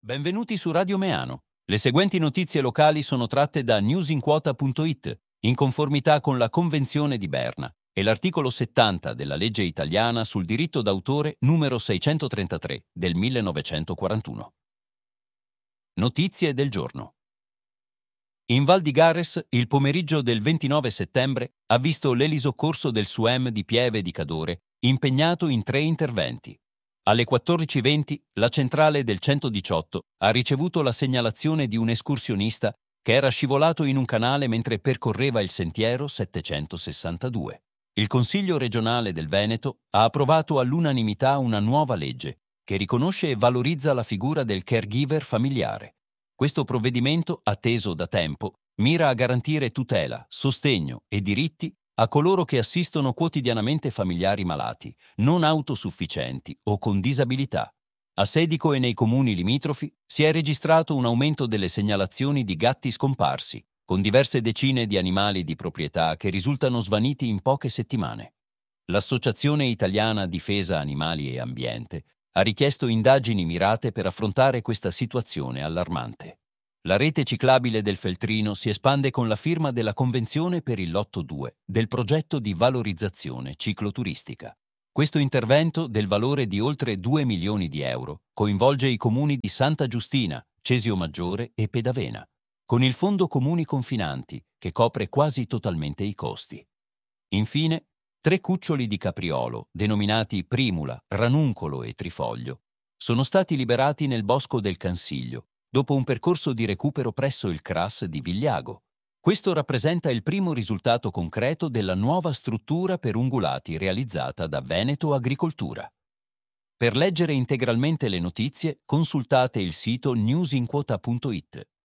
Benvenuti su Radio Meano. Le seguenti notizie locali sono tratte da newsinquota.it, in conformità con la Convenzione di Berna e l'articolo 70 della legge italiana sul diritto d'autore numero 633 del 1941. Notizie del giorno. In Val di Gares, il pomeriggio del 29 settembre ha visto l'elisoccorso del SUEM di Pieve di Cadore impegnato in 3 interventi. Alle 14:20 la centrale del 118 ha ricevuto la segnalazione di un escursionista che era scivolato in un canale mentre percorreva il sentiero 762. Il Consiglio regionale del Veneto ha approvato all'unanimità una nuova legge che riconosce e valorizza la figura del caregiver familiare. Questo provvedimento, atteso da tempo, mira a garantire tutela, sostegno e diritti a coloro che assistono quotidianamente familiari malati, non autosufficienti o con disabilità. A Sedico e nei comuni limitrofi si è registrato un aumento delle segnalazioni di gatti scomparsi, con diverse decine di animali di proprietà che risultano svaniti in poche settimane. L'Associazione Italiana Difesa Animali e Ambiente ha richiesto indagini mirate per affrontare questa situazione allarmante. La rete ciclabile del Feltrino si espande con la firma della Convenzione per il Lotto 2 del progetto di valorizzazione cicloturistica. Questo intervento, del valore di oltre 2 milioni di euro, coinvolge i comuni di Santa Giustina, Cesio Maggiore e Pedavena, con il Fondo Comuni Confinanti, che copre quasi totalmente i costi. Infine, 3 cuccioli di capriolo, denominati Primula, Ranuncolo e Trifoglio, sono stati liberati nel bosco del Cansiglio, dopo un percorso di recupero presso il CRAS di Vigliago. Questo rappresenta il primo risultato concreto della nuova struttura per ungulati realizzata da Veneto Agricoltura. Per leggere integralmente le notizie, consultate il sito newsinquota.it.